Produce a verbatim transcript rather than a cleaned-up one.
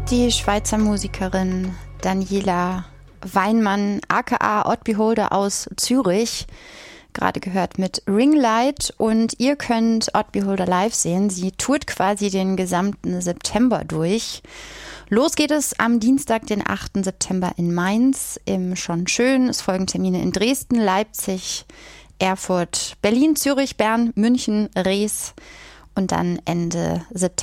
Die Schweizer Musikerin Daniela Weinmann, aka Odd Beholder aus Zürich, gerade gehört mit Ringlight, und ihr könnt Odd Beholder live sehen. Sie tourt quasi den gesamten September durch. Los geht es am Dienstag, den achten September in Mainz im Schon Schön. Es folgen Termine in Dresden, Leipzig, Erfurt, Berlin, Zürich, Bern, München, Rees und dann Ende September